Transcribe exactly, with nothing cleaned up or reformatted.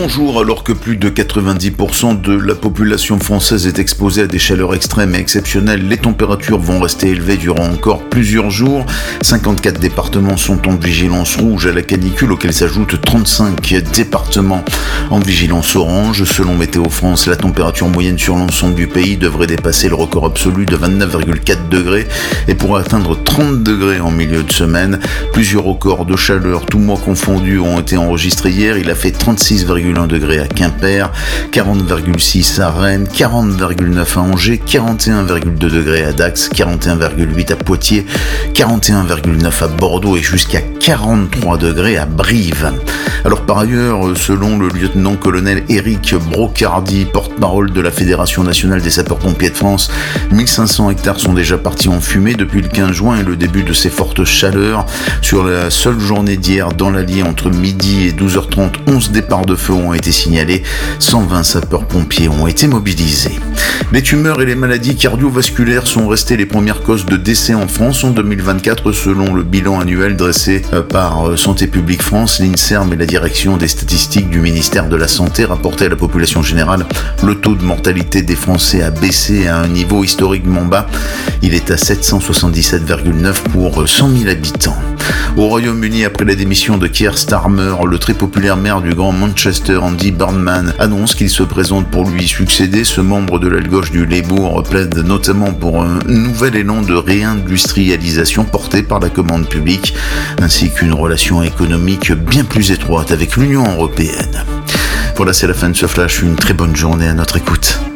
Bonjour, alors que plus de quatre-vingt-dix pour cent de la population française est exposée à des chaleurs extrêmes et exceptionnelles, les températures vont rester élevées durant encore plusieurs jours. cinquante-quatre départements sont en vigilance rouge à la canicule, auxquels s'ajoutent trente-cinq départements en vigilance orange. Selon Météo France, la température moyenne sur l'ensemble du pays devrait dépasser le record absolu de vingt-neuf virgule quatre degrés et pourrait atteindre trente degrés en milieu de semaine. Plusieurs records de chaleur, tous mois confondus, ont été enregistrés hier. Il a fait trente-six virgule un degré à Quimper, quarante virgule six à Rennes, quarante virgule neuf à Angers, quarante et un virgule deux degrés à Dax, quarante et un virgule huit à Poitiers, quarante et un virgule neuf à Bordeaux et jusqu'à quarante-trois degrés à Brive. Alors par ailleurs, selon le lieutenant-colonel Éric Brocardi, porte-parole de la Fédération nationale des sapeurs-pompiers de France, mille cinq cents hectares sont déjà partis en fumée depuis le quinze juin et le début de ces fortes chaleurs. Sur la seule journée d'hier, dans l'Allier, entre midi et douze heures trente, onze départs de feu ont été signalés, cent vingt sapeurs-pompiers ont été mobilisés. Les tumeurs et les maladies cardiovasculaires sont restées les premières causes de décès en France en deux mille vingt-quatre, selon le bilan annuel dressé par Santé publique France, l'INSERM et la direction des statistiques du ministère de la Santé. Rapporté à la population générale, le taux de mortalité des Français a baissé à un niveau historiquement bas. Il est à sept cent soixante-dix-sept virgule neuf pour cent mille habitants. Au Royaume-Uni, après la démission de Keir Starmer, le très populaire maire du Grand Manchester, Andy Burnham, annonce qu'il se présente pour lui succéder. Ce membre de l'aile gauche du Labour plaide notamment pour un nouvel élan de réindustrialisation porté par la commande publique, ainsi qu'une relation économique bien plus étroite avec l'Union européenne. Voilà, c'est la fin de ce flash. Une très bonne journée à notre écoute.